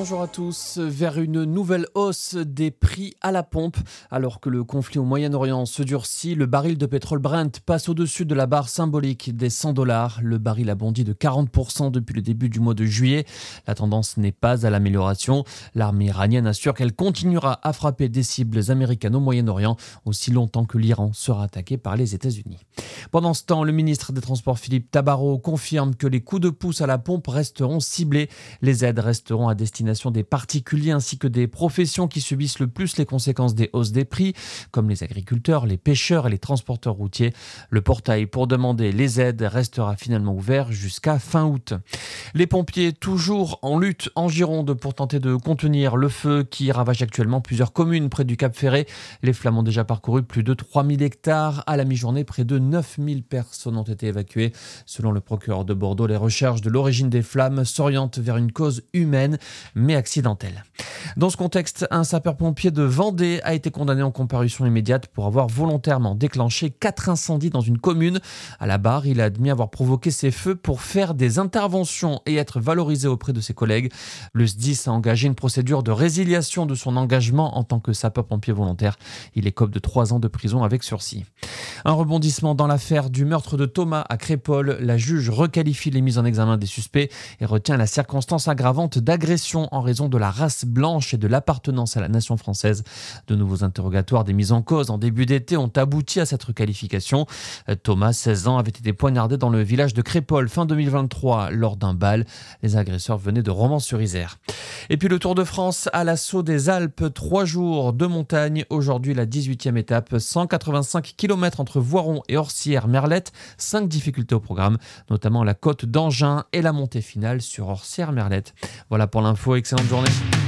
bonjour à tous. Vers une nouvelle hausse des prix à la pompe. Alors que le conflit au Moyen-Orient se durcit, le baril de pétrole Brent passe au-dessus de la barre symbolique des $100. Le baril a bondi de 40% depuis le début du mois de juillet. La tendance n'est pas à l'amélioration. L'armée iranienne assure qu'elle continuera à frapper des cibles américaines au Moyen-Orient aussi longtemps que l'Iran sera attaqué par les États-Unis. Pendant ce temps, le ministre des Transports Philippe Tabarot confirme que les coups de pouce à la pompe resteront ciblés. Les aides resteront à destination des particuliers ainsi que des professions qui subissent le plus les conséquences des hausses des prix, comme les agriculteurs, les pêcheurs et les transporteurs routiers. Le portail pour demander les aides restera finalement ouvert jusqu'à fin août. Les pompiers toujours en lutte en Gironde pour tenter de contenir le feu qui ravage actuellement plusieurs communes près du Cap Ferret. Les flammes ont déjà parcouru plus de 3000 hectares. À la mi-journée, près de 9000 personnes ont été évacuées. Selon le procureur de Bordeaux, les recherches de l'origine des flammes s'orientent vers une cause humaine mais accidentelle. Dans ce contexte, un sapeur-pompier de Vendée a été condamné en comparution immédiate pour avoir volontairement déclenché 4 incendies dans une commune. À la barre, il a admis avoir provoqué ces feux pour faire des interventions et être valorisé auprès de ses collègues. Le SDIS a engagé une procédure de résiliation de son engagement en tant que sapeur-pompier volontaire. Il écope de 3 ans de prison avec sursis. Un rebondissement dans l'affaire du meurtre de Thomas à Crépol. La juge requalifie les mises en examen des suspects et retient la circonstance aggravante d'agression en raison de la race blanche et de l'appartenance à la nation française. De nouveaux interrogatoires des mises en cause en début d'été ont abouti à cette requalification. Thomas, 16 ans, avait été poignardé dans le village de Crépol fin 2023 lors d'un bal. Les agresseurs venaient de Romans-sur-Isère. Et puis le Tour de France à l'assaut des Alpes, 3 jours de montagne. Aujourd'hui, la 18e étape, 185 km entre Voiron et Orsières-Merlette. 5 difficultés au programme, notamment la côte d'Angin et la montée finale sur Orsières-Merlette. Voilà pour l'info, excellente journée.